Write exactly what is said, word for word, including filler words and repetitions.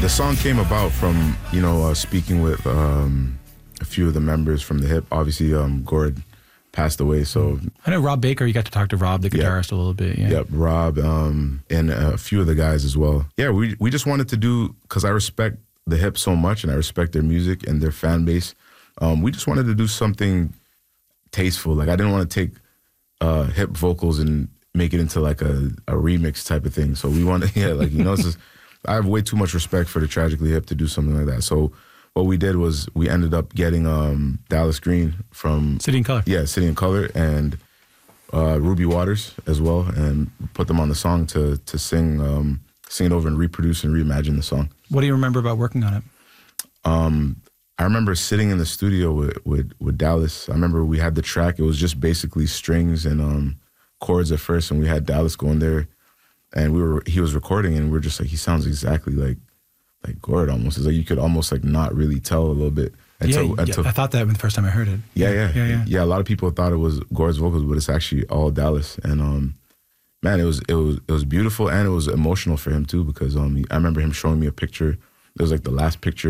The song came about from, you know, uh, speaking with um, a few of the members from the Hip. Obviously, um, Gord passed away, so... I know Rob Baker, you got to talk to Rob, the guitarist, yeah. a little bit. Yeah. Yep, Rob, um, and a few of the guys as well. Yeah, we we just wanted to do, because I respect the Hip so much, and I respect their music and their fan base. Um, we just wanted to do something tasteful. Like, I didn't want to take uh, Hip vocals and make it into, like, a, a remix type of thing. So we wanted, yeah, like, you know, it's just... I have way too much respect for the Tragically Hip to do something like that. So what we did was we ended up getting um, Dallas Green from... City in Color. Yeah, City in Color, and uh, Ruby Waters as well, and put them on the song to to sing um, sing it over and reproduce and reimagine the song. What do you remember about working on it? Um, I remember sitting in the studio with, with, with Dallas. I remember we had the track. It was just basically strings and um, chords at first, and we had Dallas going there. And we were, he was recording, and we were just like, he sounds exactly like, like Gord almost. It's like you could almost like not really tell a little bit. Until, yeah, until, yeah, I thought that when the first time I heard it. Yeah, yeah, yeah, yeah. Yeah, a lot of people thought it was Gord's vocals, but it's actually all Dallas. And um, man, it was it was it was beautiful, and it was emotional for him too, because um, I remember him showing me a picture. It was like the last picture